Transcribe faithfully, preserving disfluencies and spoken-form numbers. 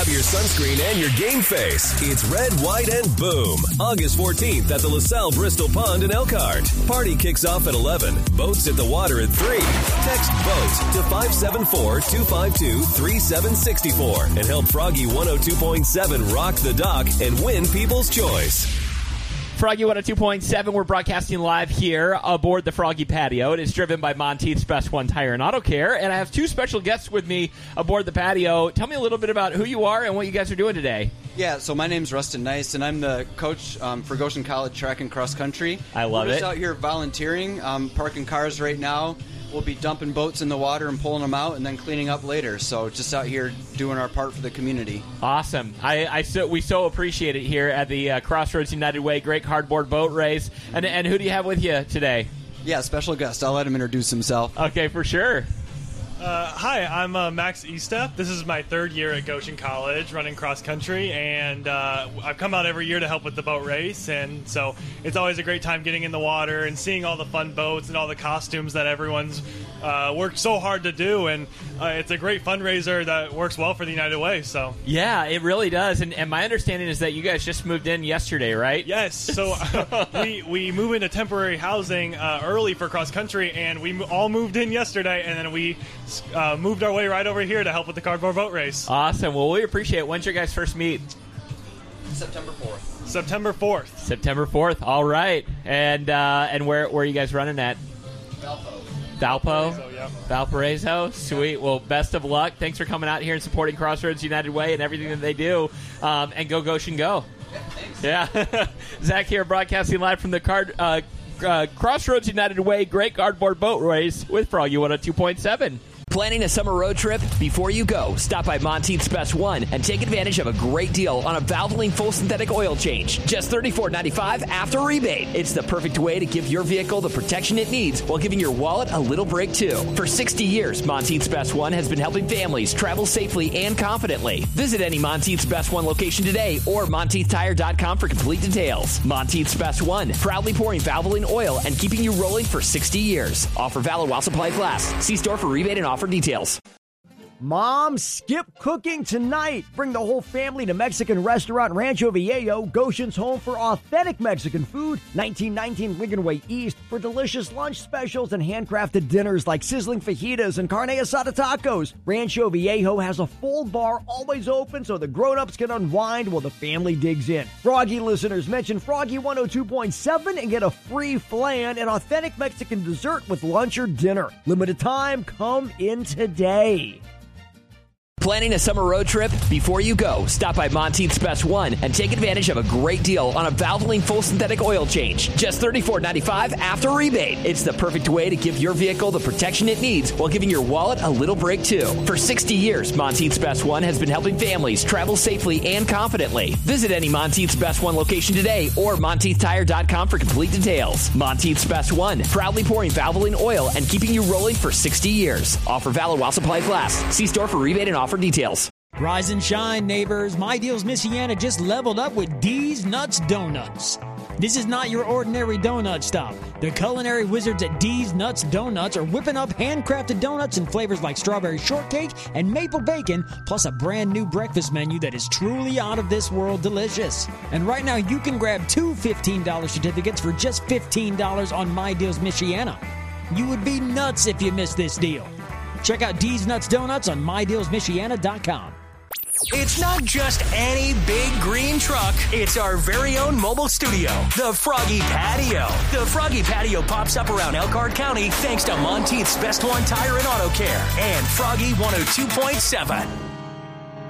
Grab your sunscreen and your game face. It's Red, White, and Boom. August fourteenth at the LaSalle Bristol Pond in Elkhart. Party kicks off at eleven. Boats at the water at three. Text BOAT to five seven four, two five two, three seven six four and help Froggy one oh two point seven rock the dock and win People's Choice. Froggy one oh two point seven, we're broadcasting live here aboard the Froggy Patio. It is driven by Monteith's Best One Tire and Auto Care, and I have two special guests with me aboard the patio. Tell me a little bit about who you are and what you guys are doing today. Yeah, so my name's Rustin Nice, and I'm the coach um, for Goshen College Track and Cross Country. I love We're just it. out here volunteering, um, parking cars right now. We'll be dumping boats in the water and pulling them out and then cleaning up later. So just out here doing our part for the community. Awesome. I, I so, we so appreciate it here at the uh, Crossroads United Way Great Cardboard Boat Race. And, and who do you have with you today? Yeah, special guest. I'll let him introduce himself. Okay, for sure. Uh, hi, I'm uh, Max Estep. This is my third year at Goshen College running cross country, and uh, I've come out every year to help with the boat race, and so it's always a great time getting in the water and seeing all the fun boats and all the costumes that everyone's uh, worked so hard to do, and uh, it's a great fundraiser that works well for the United Way. So yeah, it really does, and, and my understanding is that you guys just moved in yesterday, right? Yes, so uh, we, we move into temporary housing uh, early for cross country, and we all moved in yesterday, and then we Uh, moved our way right over here to help with the cardboard boat race. Awesome. Well, we appreciate it. When's your guys' first meet? September fourth. September fourth. September fourth. All right. And uh, and where, where are you guys running at? Valpo. Valpo? Valparaiso, yeah. Valparaiso? Sweet. Well, best of luck. Thanks for coming out here and supporting Crossroads United Way and everything that they do. Um, and go Goshen Go. Yeah, thanks. Yeah. Zach here broadcasting live from the card, uh, uh, Crossroads United Way Great Cardboard Boat Race with Froggy one oh two point seven. Planning a summer road trip? Before you go, stop by Monteith's Best One and take advantage of a great deal on a Valvoline full synthetic oil change. Just thirty-four ninety-five after rebate. It's the perfect way to give your vehicle the protection it needs while giving your wallet a little break too. For sixty years, Monteith's Best One has been helping families travel safely and confidently. Visit any Monteith's Best One location today or Monteith Tire dot com for complete details. Monteith's Best One, proudly pouring Valvoline oil and keeping you rolling for sixty years. Offer valid while supplies last. See store for rebate and offer for details. Mom, skip cooking tonight. Bring the whole family to Mexican restaurant Rancho Viejo, Goshen's home for authentic Mexican food, nineteen nineteen Lincoln Way East, for delicious lunch specials and handcrafted dinners like sizzling fajitas and carne asada tacos. Rancho Viejo has a full bar always open so the grown-ups can unwind while the family digs in. Froggy listeners, mention Froggy one oh two point seven and get a free flan and authentic Mexican dessert with lunch or dinner. Limited time, come in today. Planning a summer road trip? Before you go, stop by Monteith's Best One and take advantage of a great deal on a Valvoline full synthetic oil change. Just thirty-four ninety-five after rebate. It's the perfect way to give your vehicle the protection it needs while giving your wallet a little break too. For sixty years, Monteith's Best One has been helping families travel safely and confidently. Visit any Monteith's Best One location today or Monteith Tire dot com for complete details. Monteith's Best One, proudly pouring Valvoline oil and keeping you rolling for sixty years. Offer valid while supplies last. See store for rebate and offer for details. Rise and shine, neighbors. My Deals Michiana just leveled up with D's Nuts Donuts. This is not your ordinary donut stop. The culinary wizards at D's Nuts Donuts are whipping up handcrafted donuts in flavors like strawberry shortcake and maple bacon, plus a brand new breakfast menu that is truly out of this world delicious. And right now you can grab two fifteen dollars certificates for just fifteen dollars on My Deals Michiana. You would be nuts if you missed this deal. Check out D's Nuts Donuts on my deals michiana dot com. It's not just any big green truck. It's our very own mobile studio, the Froggy Patio. The Froggy Patio pops up around Elkhart County thanks to Monteith's Best One Tire and Auto Care and Froggy one oh two point seven.